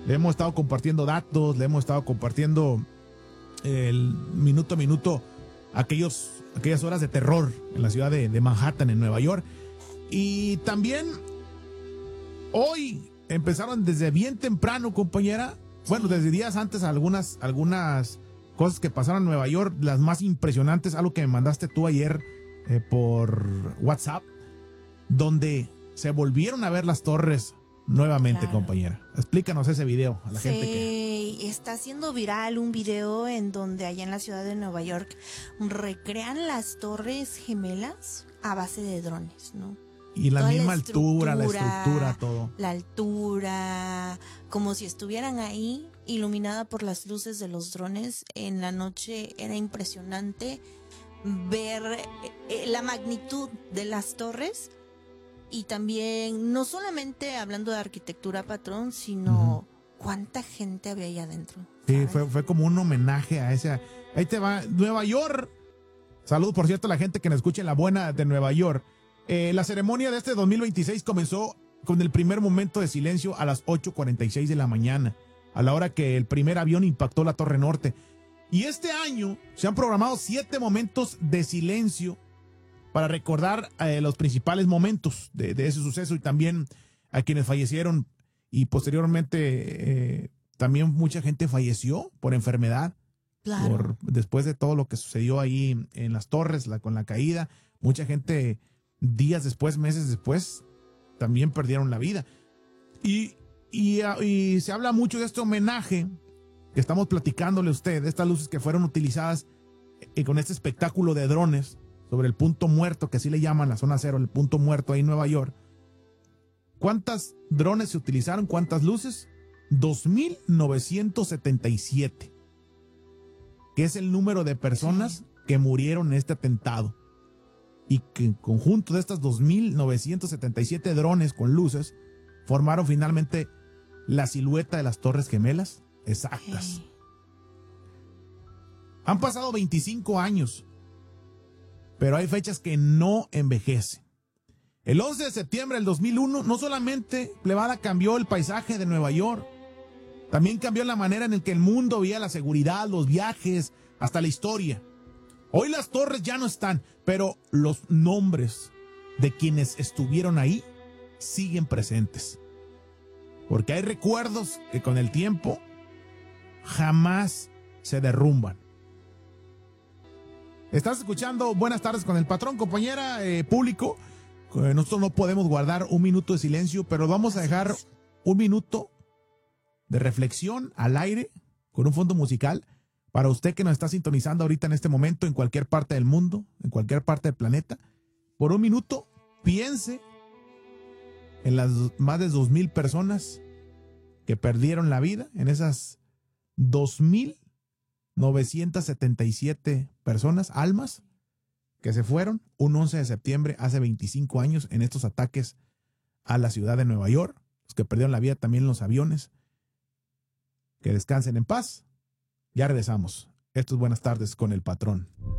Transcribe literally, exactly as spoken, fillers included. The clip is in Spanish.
Le hemos estado compartiendo datos, le hemos estado compartiendo el minuto a minuto aquellos, aquellas horas de terror en la ciudad de, de Manhattan, en Nueva York. Y también hoy empezaron desde bien temprano, compañera. Bueno, desde días antes algunas, algunas cosas que pasaron en Nueva York, las más impresionantes, algo que me mandaste tú ayer eh, por WhatsApp, donde se volvieron a ver las torres nuevamente, claro. Compañera. Explícanos ese video a la sí, gente que... está haciendo viral un video en donde allá en la ciudad de Nueva York recrean las torres gemelas a base de drones, ¿no? Y la Toda misma la altura, la estructura, todo. La altura, como si estuvieran ahí, iluminada por las luces de los drones. En la noche era impresionante ver la magnitud de las torres. Y también, no solamente hablando de arquitectura, patrón, sino uh-huh. cuánta gente había ahí adentro. ¿Sabes? Sí, fue, fue como un homenaje a esa. Ahí te va, Nueva York. Saludos, por cierto, a la gente que nos escucha en la buena de Nueva York. Eh, la ceremonia de este dos mil veintiséis comenzó con el primer momento de silencio a las ocho cuarenta y seis de la mañana, a la hora que el primer avión impactó la Torre Norte. Y este año se han programado siete momentos de silencio para recordar eh, los principales momentos de, de ese suceso y también a quienes fallecieron y posteriormente eh, también mucha gente falleció por enfermedad. Claro. Por, después de todo lo que sucedió ahí en las torres, la, con la caída, mucha gente días después, meses después, también perdieron la vida. Y, y, y se habla mucho de este homenaje que estamos platicándole a usted, de estas luces que fueron utilizadas eh, con este espectáculo de drones sobre el punto muerto, que así le llaman la zona cero, el punto muerto ahí en Nueva York. ¿Cuántas drones se utilizaron? ¿Cuántas luces? dos mil novecientos setenta y siete, que es el número de personas sí. que murieron en este atentado. Y que en conjunto de estas dos mil novecientos setenta y siete drones con luces formaron finalmente la silueta de las Torres Gemelas exactas. Sí. Han pasado veinticinco años, pero hay fechas que no envejecen. El once de septiembre del dos mil uno no solamente, plebada, cambió el paisaje de Nueva York, también cambió la manera en la que el mundo veía la seguridad, los viajes, hasta la historia. Hoy las torres ya no están, pero los nombres de quienes estuvieron ahí siguen presentes. Porque hay recuerdos que con el tiempo jamás se derrumban. Estás escuchando Buenas tardes con el patrón, compañera, eh, público. Eh, nosotros no podemos guardar un minuto de silencio, pero vamos a dejar un minuto de reflexión al aire con un fondo musical para usted que nos está sintonizando ahorita en este momento en cualquier parte del mundo, en cualquier parte del planeta. Por un minuto, piense en las más de dos mil personas que perdieron la vida, en esas dos mil novecientos setenta y siete personas, almas, que se fueron un once de septiembre hace veinticinco años en estos ataques a la ciudad de Nueva York, los que perdieron la vida también en los aviones. Que descansen en paz. Ya regresamos. Esto es Buenas tardes con el patrón.